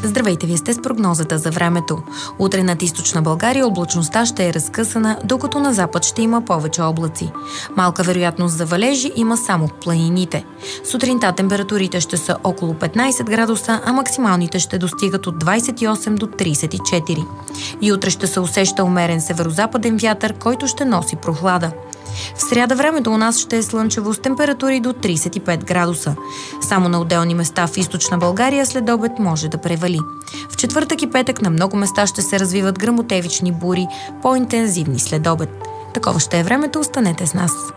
Здравейте, вие сте с прогнозата за времето. Утре над източна България облачността ще е разкъсана, докато на запад ще има повече облаци. Малка вероятност за валежи има само в планините. Сутринта температурите ще са около 15 градуса, а максималните ще достигат от 28 до 34. И утре ще се усеща умерен северозападен вятър, който ще носи прохлада. В сряда времето у нас ще е слънчево с температури до 35 градуса. Само на отделни места в източна България след обед може да превали. В четвъртък и петък на много места ще се развиват гръмотевични бури, по-интензивни след обед. Такова ще е времето, останете с нас.